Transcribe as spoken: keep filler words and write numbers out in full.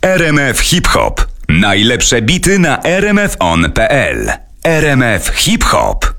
R M F Hip Hop. Najlepsze bity na r m f on kropka p l. R M F Hip Hop.